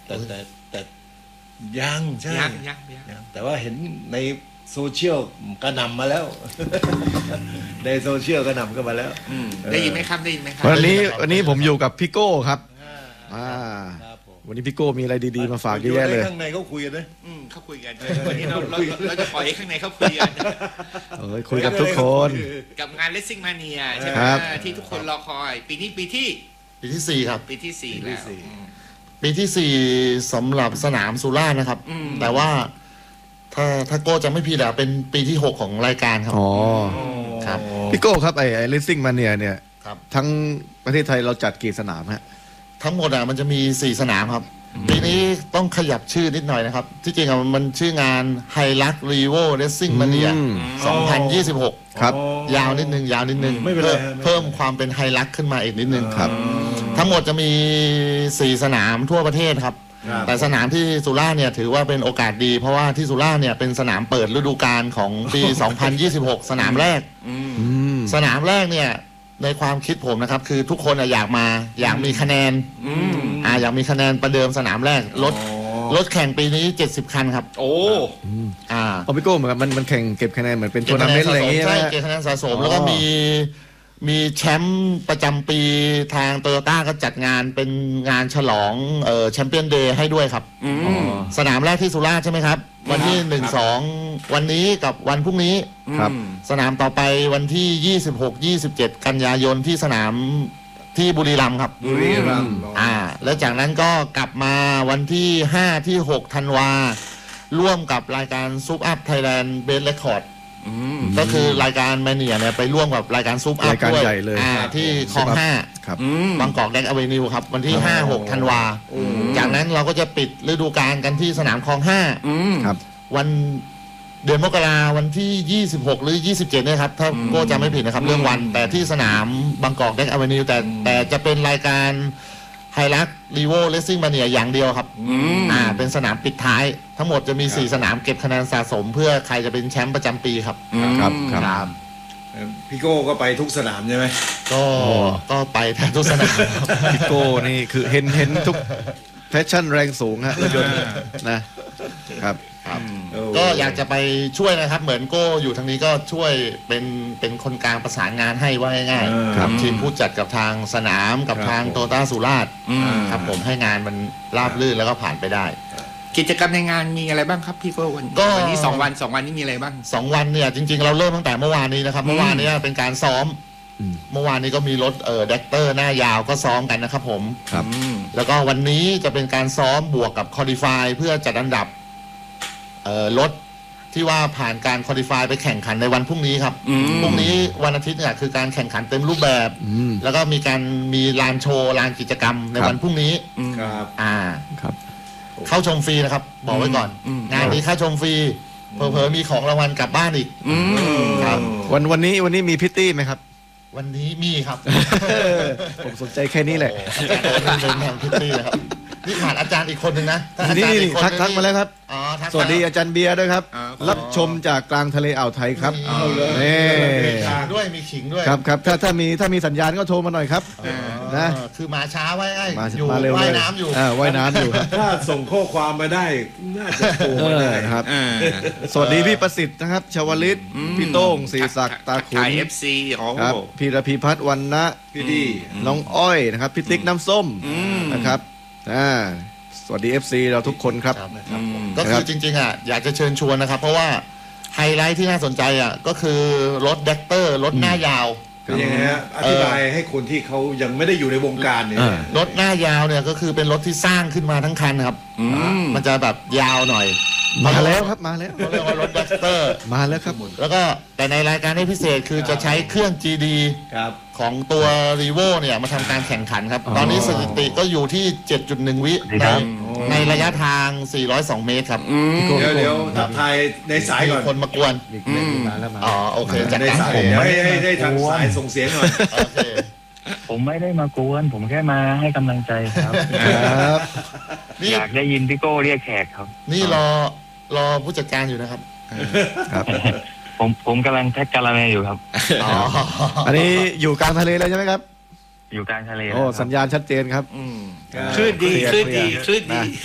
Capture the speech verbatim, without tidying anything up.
แต่แต่แต่ยังใช่ยังยังยังแต่ว่าเห็นในโซเชียลกระหน่ำมาแล้ว ในโซเชียลกระหน่ำกันมาแล้วได้ยินไหมครับได้ยินไหมครับวันนี้วันนี้ผมอยู่กับพี่โก้ครับอ่าวันนี้พี่โก้มีอะไรดีๆมาฝากเยอะแยะเลยข้างในเขาคุยกันนะเขาคุยกันวันนี้เราเราจะปล่อยให้ข้างในเขาคุยกันเออคุยกับทุกคนกับงาน Racing Mania ใช่ไหมที่ทุกคนรอคอยปีนี้ปีที่ปีที่สี่ครับปีที่สี่แล้วปีที่สี่สำหรับสนามสุราษฎร์นะครับแต่ว่าถ้าถ้าโก้จะไม่ผิดอะเป็นปีที่หกของรายการครับอ๋อครับพี่โก้ครับไอ้ไอ้ Racing Mania เนี่ยทั้งประเทศไทยเราจัดกี่สนามฮะทั้งหมดอะมันจะมีสี่สนามครับปีนี้ต้องขยับชื่อนิดหน่อยนะครับที่จริงอะมันชื่องานไฮลักรีโวเรซซิ่งมาเนียสองพันยี่สิบหกครับยาวนิดนึงยาวนิดนึงเพิ่มเพิ่มความเป็นไฮลักขึ้นมาอีกนิดนึงครับทั้งหมดจะมีสี่สนามทั่วประเทศครับแต่สนามที่สุราษฎร์เนี่ยถือว่าเป็นโอกาสดีเพราะว่าที่สุราษฎร์เนี่ยเป็นสนามเปิดฤดูกาลของปี สองพันยี่สิบหก สนามแรกสนามแรกเนี่ยในความคิดผมนะครับคือทุกคนอยากมาอยากมีคะแนนอ่าอยากมีคะแนนประเดิมสนามแรกรถรถแข่งปีนี้เจ็ดสิบคันครับโอ้อ่าพอพี่โก้เหมือนกับมันมันแข่งเก็บคะแนนเหมือนเป็นทัวร์นาเมนต์อะไรอย่างเงี้ยใช่เก็บคะแนนสะสมแล้วก็มีมีแชมป์ประจำปีทางโตโยต้าก็จัดงานเป็นงานฉลองเอ่อแชมเปี้ยนเดย์ให้ด้วยครับสนามแรกที่สุราษฎร์ใช่ไหมครับวันที่หนึ่งสองวันนี้กับวันพรุ่งนี้ครับสนามต่อไปวันที่ยี่สิบหก ยี่สิบเจ็ดกันยายนที่สนามที่บุรีรัมย์ครับบุรีรัมย์อ่าแล้วจากนั้นก็กลับมาวันที่ห้าที่หกธันวาร่วมกับรายการซุปอัพไทยแลนด์เบสเรคคอร์ดก็คือรายการแมเนียเนี่ยไปร่วมกับรายการซุปอัพรายการใหญ่เลยที่คลองห้าบางกอกแดกอเวนิวครับวันที่ห้าหกธันวาจากนั้นเราก็จะปิดฤดูกาลกันที่สนามคลองห้าวันเดือนมกราวันที่ยี่สิบหกหรือยี่สิบเจ็ดเนี่ยครับถ้าโก้จำไม่ผิดนะครับเรื่องวันแต่ที่สนามบางกอกแดกอเวนิวแต่แต่จะเป็นรายการไฮลักรีโวเรซซิ่งมาเนียอย่างเดียวครับอ่าเป็นสนามปิดท้ายทั้งหมดจะมีสี่สนามเก็บคะแนนสะสมเพื่อใครจะเป็นแชมป์ประจำปีครับครับครับพี่โก้ก็ไปทุกสนามใช่ไหมก็ก็ไปแทบทุกสนามพี่โก้นี่คือเห็นเห็นทุกแฟชั่นแรงสูงฮะรถยนต์นะครับก็อยากจะไปช่วยนะครับเหมือนโก้อยู่ทางนี้ก็ช่วยเป็นเป็นคนกลางประสานงานให้ว่าง่ายๆครับทีมผู้จัดกับทางสนามกับทางโตต้าสุราษฎร์ครับผมให้งานมันราบรื่นแล้วก็ผ่านไปได้กิจกรรมในงานมีอะไรบ้างครับพี่โก้วันนี้สองวันสองวันนี้มีอะไรบ้างสองวันเนี่ยจริงๆเราเริ่มตั้งแต่เมื่อวานนี้นะครับเมื่อวานนี้เป็นการซ้อมเมื่อวานนี้ก็มีรถเอ่อแดกเตอร์หน้ายาวก็ซ้อมกันนะครับผมครับแล้วก็วันนี้จะเป็นการซ้อมบวกกับคอดิฟายเพื่อจัดอันดับเอ่อรถที่ว่าผ่านการคอดิฟายไปแข่งขันในวันพรุ่งนี้ครับพรุ่งนี้วันอาทิตย์เนี่ยคือการแข่งขันเต็มรูปแบบแล้วก็มีการมีลานโชว์ลานกิจกรรมในวันพรุ่งนี้ครับอ่าครับเข้าชมฟรีนะครับบอกไว้ก่อนงานนี้เข้าชมฟรีเผลอๆมีของรางวัลกลับบ้านอีกครับวันวันนี้วันนี้มีพิตตี้ไหมครับวันนี้มีครับผมสนใจแค่นี้แหละเป็นแห่งพิตตี้นะครับนี่ผ่านอาจารย์อีกคนหนึ่งนะนี่ทักทักมาแล้วครับสวัสดีอาจารย์เบียร์ด้วยครับรับชมจากกลางทะเลอ่าวไทยครับนี่ด้วยมีขิงด้วยครับครับถ้าถ้ามีถ้ามีสัญญาณก็โทรมาหน่อยครับนะคือมาช้าไว้ไอ้อยู่ว่ายน้ำอยู่ว่ายน้ำอยู่ถ้าส่งข้อความมาได้น่าจะโทรมาได้ครับสวัสดีพี่ประสิทธิ์นะครับชวลิตพี่โต้งศรีศักดิ์ตาขุนเอฟซีครับพี่ระพีพัฒน์วรรณะพี่ดีน้องอ้อยนะครับพี่ติ๊กน้ำส้มนะครับอ่าสวัสดี เอฟ ซี เราทุกคนครับก็คือจริงๆอ่ะอยากจะเชิญชวนนะครับเพราะว่าไฮไลท์ที่น่าสนใจอ่ะก็คือรถแดกเตอร์รถหน้ายาวเป็นยังไงฮะอธิบายให้คนที่เขายังไม่ได้อยู่ในวงการเนี่ยรถหน้ายาวเนี่ยก็คือเป็นรถที่สร้างขึ้นมาทั้งคันครับมันจะแบบยาวหน่อยมาแล้วครับมาแล้วเขาเรียกว่ารถแดกเตอร์มาแล้วครับแล้วก็แต่ในรายการที่พิเศษคือจะใช้เครื่อง จี ดี ของตัว Revo เนี่ยมาทำการแข่งขันครับตอนนี้สถิติก็อยู่ที่ เจ็ดจุดหนึ่ง วิในในระยะทางสี่ร้อยสองเมตรครับเดี๋ยวเดี๋ยวทักทายในสายก่อนคนมากวนอ๋อโอเคจะได้สายให้ให้ได้ทางสายส่งเสียงหน่อยโอเคผมไม่ได้มากวนผมแค่มาให้กำลังใจครับอยากได้ยินพี่โก้เรียกแขกครับนี่รอรอผู้จัดการอยู่นะครับครับผมผมกำลังแท็กกาลาเมอยู่ครับอ๋ออันนี้อยู่กลางทะเลแล้วใช่ไหมครับอยู่กลางทะเลโอ้สัญญาณชัดเจนครับคลื่นดีคลื่นดีคลื่นดี